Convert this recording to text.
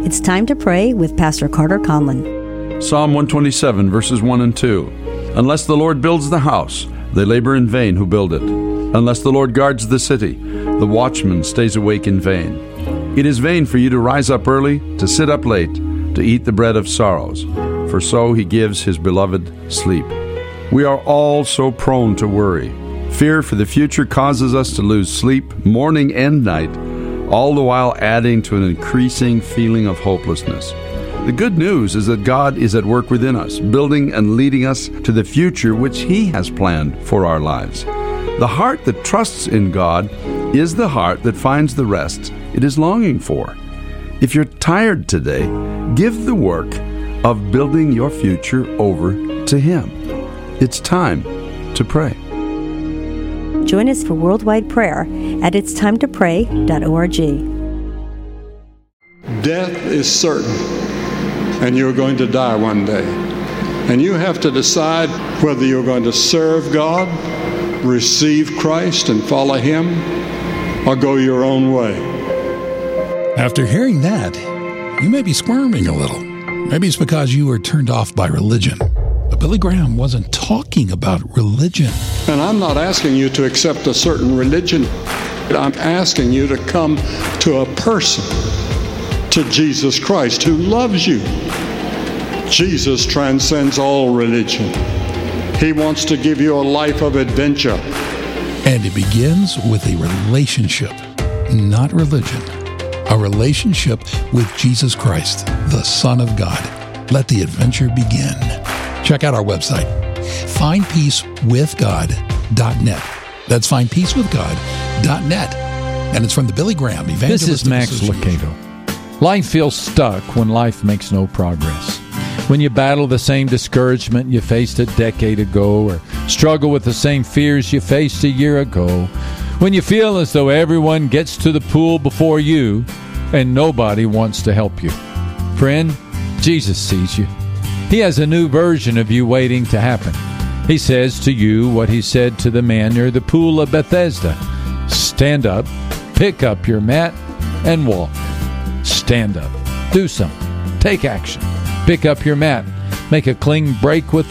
It's time to pray with Pastor Carter Conlon. Psalm 127, verses 1 and 2. Unless the Lord builds the house, they labor in vain who build it. Unless the Lord guards the city, the watchman stays awake in vain. It is vain for you to rise up early, to sit up late, to eat the bread of sorrows, for so he gives his beloved sleep. We are all so prone to worry. Fear for the future causes us to lose sleep morning and night, all the while adding to an increasing feeling of hopelessness. The good news is that God is at work within us, building and leading us to the future which He has planned for our lives. The heart that trusts in God is the heart that finds the rest it is longing for. If you're tired today, give the work of building your future over to Him. It's time to pray. Join us for worldwide prayer at itstimetoPray.org. Death is certain, and you're going to die one day. And you have to decide whether you're going to serve God, receive Christ, and follow Him, or go your own way. After hearing that, you may be squirming a little. Maybe it's because you were turned off by religion. But Billy Graham wasn't talking about religion. And I'm not asking you to accept a certain religion. I'm asking you to come to a person, to Jesus Christ, who loves you. Jesus transcends all religion. He wants to give you a life of adventure. And it begins with a relationship, not religion. A relationship with Jesus Christ, the Son of God. Let the adventure begin. Check out our website, findpeacewithgod.net. That's findpeacewithgod.net. And it's from the Billy Graham Evangelistic This is Max Lucado. Life feels stuck when life makes no progress. When you battle the same discouragement you faced a decade ago, or struggle with the same fears you faced a year ago. When you feel as though everyone gets to the pool before you and nobody wants to help you. Friend, Jesus sees you. He has a new version of you waiting to happen. He says to you what He said to the man near the pool of Bethesda. Stand up, pick up your mat, and walk. Stand up. Do something. Take action. Pick up your mat. Make a clean break with